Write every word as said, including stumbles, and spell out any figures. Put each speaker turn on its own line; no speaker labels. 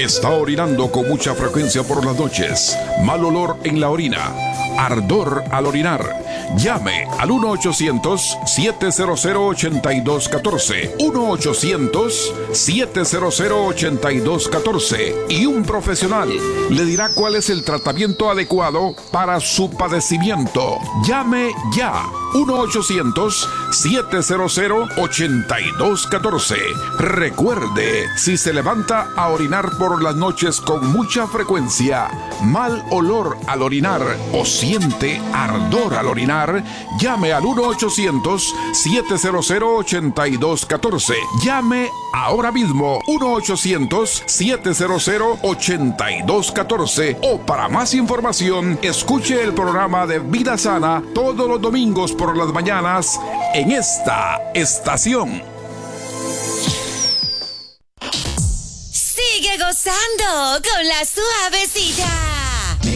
Está orinando con mucha frecuencia por las noches. Mal olor en la orina. Ardor al orinar. Llame al uno ochocientos, siete cero cero, ocho dos uno cuatro. uno ochocientos, siete cero cero, ocho dos uno cuatro. Y un profesional le dirá cuál es el tratamiento adecuado para su padecimiento. Llame ya. uno ochocientos, siete cero cero, ocho dos uno cuatro. Recuerde, si se levanta a orinar por las noches con mucha frecuencia, mal olor al orinar o siente ardor al orinar, llame al uno ochocientos, siete cero cero, ocho dos uno cuatro. Llame ahora mismo uno ochocientos, siete cero cero, ocho dos uno cuatro. O para más información, escuche el programa de Vida Sana todos los domingos por las mañanas en esta estación.
Sigue gozando con la suavecita.